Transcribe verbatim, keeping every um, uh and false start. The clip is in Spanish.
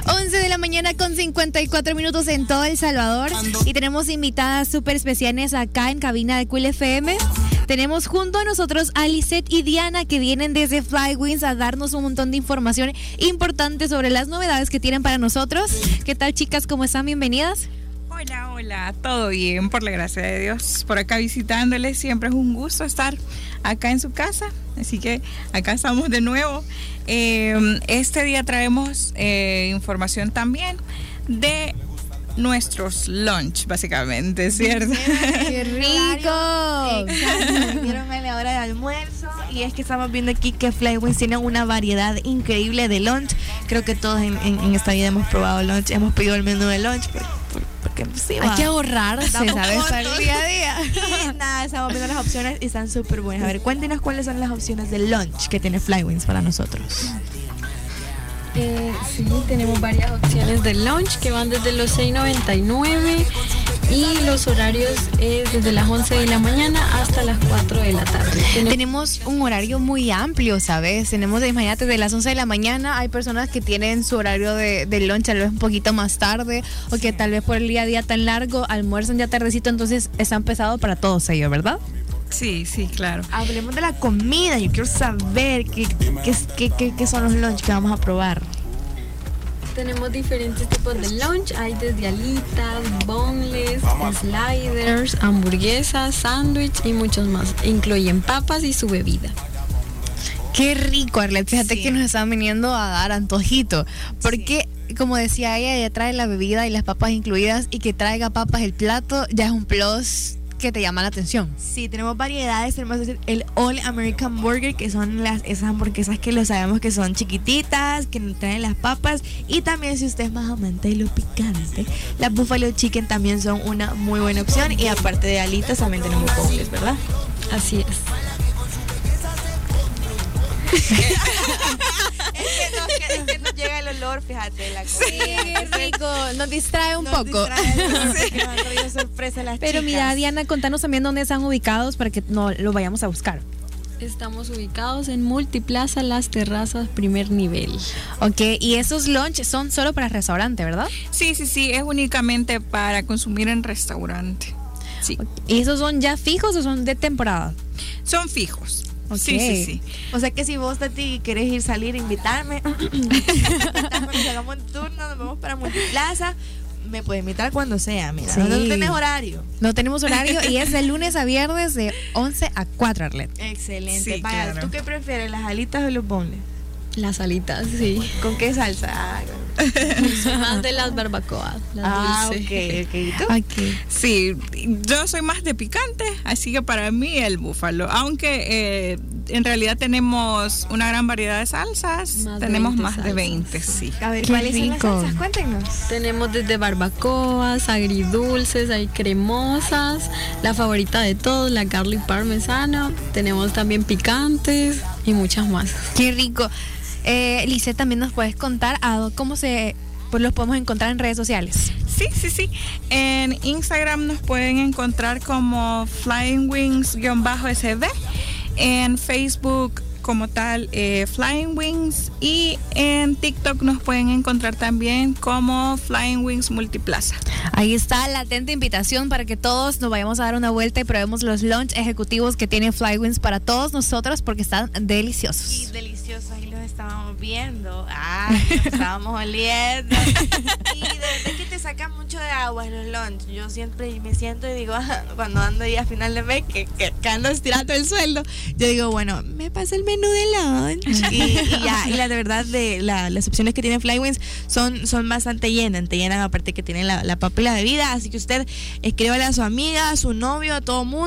once de la mañana con cincuenta y cuatro minutos en todo El Salvador. Y tenemos invitadas súper especiales acá en cabina de Cool F M. Tenemos junto a nosotros a Lisette y Diana, que vienen desde Flywings a darnos un montón de información importante sobre las novedades que tienen para nosotros. ¿Qué tal, chicas? ¿Cómo están? Bienvenidas. Hola, hola, todo bien, por la gracia de Dios, por acá visitándoles. Siempre es un gusto estar acá en su casa, así que acá estamos de nuevo. Eh, este día traemos eh, información también de nuestros lunch, básicamente, ¿cierto? ¡Qué rico! Exacto, vieron a la hora de almuerzo y es que estamos viendo aquí que Flywings tiene una variedad increíble de lunch. Creo que todos en, en, en esta vida hemos probado lunch, hemos pedido el menú de lunch, pero, porque sí, hay va. que ahorrarse, Estamos ¿sabes? Para cortos. el día a día. Y nada, estamos viendo las opciones y están súper buenas. A ver, cuéntenos cuáles son las opciones de lunch que tiene Flywings para nosotros. Eh, sí, tenemos varias opciones de lunch que van desde los seis noventa y nueve y los horarios es desde las once de la mañana hasta las cuatro de la tarde. Tenemos, Tenemos un horario muy amplio, ¿sabes? Tenemos, imagínate, de las once de la mañana hay personas que tienen su horario de, de lunch tal vez un poquito más tarde o que tal vez por el día a día tan largo almuerzan ya tardecito, entonces están pesados para todos ellos, ¿verdad? Sí, sí, claro. Hablemos de la comida. Yo quiero saber qué, qué, qué, qué, qué son los lunch que vamos a probar. tenemos diferentes tipos de lunch, hay desde alitas, boneless, sliders, hamburguesas, sándwich y muchos más. Incluyen papas y su bebida. Qué rico, Arlet. Fíjate Sí. que nos están viniendo a dar antojito. Porque, sí. como decía ella, ella trae la bebida y las papas incluidas, y que traiga papas el plato ya es un plus que te llama la atención. Sí, tenemos variedades. Tenemos el All American Burger, que son las esas hamburguesas que lo sabemos que son chiquititas, que traen las papas. Y también, si usted es más amante de lo picante, las Buffalo Chicken también son una muy buena opción. Y aparte de alitas, también tenemos boneless, ¿verdad? Así es. Es que no, es que, es que nos llega el olor, fíjate, la comida. Sí, qué rico. Nos distrae un Nos poco. distrae el olor porque nos han traído sorpresa las Pero chicas. mira, Diana, contanos también dónde están ubicados para que no lo vayamos a buscar. Estamos ubicados en Multiplaza Las Terrazas, primer nivel. Ok, y esos lunch son solo para restaurante, ¿verdad? Sí, sí, sí, es únicamente para consumir en restaurante. Sí, ¿Y esos son ya fijos o son de temporada? son fijos. Ok. Sí, sí, sí. O sea que si vos, Tati, querés ir salir, invitarme, cuando hagamos un turno, nos vamos para Multiplaza, me puedes invitar cuando sea, mira, Sí. no tenés horario. No tenemos horario y es de lunes a viernes de once a cuatro, Arlet. Excelente. Sí, Vaya, claro. ¿tú qué prefieres, las alitas o los boneless? Las alitas, sí. ¿Con qué salsa? Ah, Son más de las barbacoas, las ah, dulces. ok, ok. ¿Y tú? Ok. Sí, yo soy más de picante, así que para mí el búfalo. Aunque eh, en realidad tenemos una gran variedad de salsas, Más de tenemos veinte más de salsas. veinte, sí. A ver, Qué ¿cuáles son las rico. salsas? Cuéntenos. Tenemos desde barbacoas, agridulces, hay cremosas, la favorita de todos, la garlic parmesano. Tenemos también picantes y muchas más. Qué rico. Eh, Lisette, también nos puedes contar a cómo se pues los podemos encontrar en redes sociales. Sí, sí, sí. En Instagram nos pueden encontrar como Flying Wings-S B. En Facebook como tal eh, Flying Wings, y en TikTok nos pueden encontrar también como Flying Wings Multiplaza. Ahí está la atenta invitación para que todos nos vayamos a dar una vuelta y probemos los lunch ejecutivos que tiene Flywings para todos nosotros, porque están deliciosos. Y deliciosos, ahí los estábamos viendo. Ah, los estábamos oliendo. Y de verdad que te saca mucho de agua en los lunch. Yo siempre me siento y digo, ah, cuando ando ahí a final de mes, que, que, que ando estirando el sueldo, yo digo, bueno, me pasa el menú de lunch. Y, y ya, y la de verdad, de la, las opciones que tiene Flywings son, son bastante llenas. Te llenan, aparte que tienen la, la papa y la bebida. Así que usted escríbale a su amiga, a su novio, a todo mundo.